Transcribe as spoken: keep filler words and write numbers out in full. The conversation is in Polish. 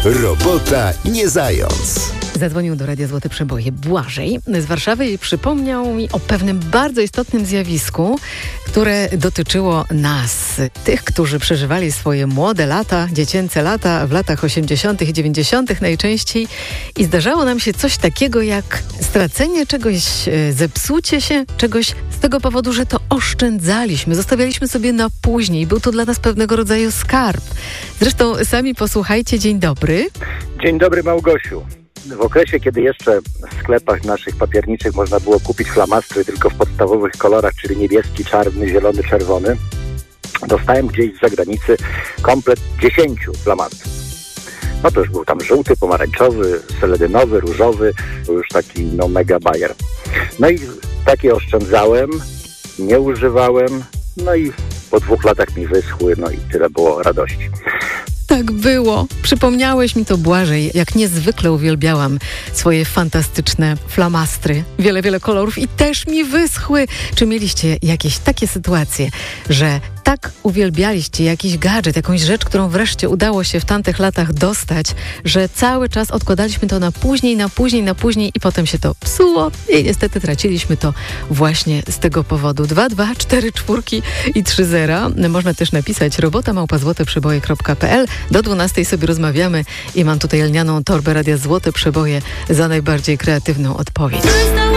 Robota nie zając. Zadzwonił do Radia Złote Przeboje Błażej z Warszawy i przypomniał mi o pewnym bardzo istotnym zjawisku, które dotyczyło nas, tych, którzy przeżywali swoje młode lata, dziecięce lata w latach osiemdziesiątych i dziewięćdziesiątych najczęściej i zdarzało nam się coś takiego jak stracenie czegoś, zepsucie się czegoś z tego powodu, że to oszczędzaliśmy, zostawialiśmy sobie na później. Był to dla nas pewnego rodzaju skarb. Zresztą sami posłuchajcie. Dzień dobry. Dzień dobry, Małgosiu. W okresie, kiedy jeszcze w sklepach naszych papierniczych można było kupić flamastry tylko w podstawowych kolorach, czyli niebieski, czarny, zielony, czerwony, dostałem gdzieś z zagranicy komplet dziesięciu flamastrów. No to już był tam żółty, pomarańczowy, seledynowy, różowy, był już taki no mega bajer. No i takie oszczędzałem, nie używałem, no i po dwóch latach mi wyschły, no i tyle było radości. Tak było. Przypomniałeś mi to, Błażej, jak niezwykle uwielbiałam swoje fantastyczne flamastry. Wiele, wiele kolorów i też mi wyschły. Czy mieliście jakieś takie sytuacje, że tak uwielbialiście jakiś gadżet, jakąś rzecz, którą wreszcie udało się w tamtych latach dostać, że cały czas odkładaliśmy to na później, na później, na później i potem się to psuło i niestety traciliśmy to właśnie z tego powodu. Dwa, dwa, cztery, czwórki i trzy zera. Można też napisać robota małpa złote przeboje kropka pe el. Do dwunastej sobie rozmawiamy i mam tutaj lnianą torbę Radia Złote Przeboje za najbardziej kreatywną odpowiedź.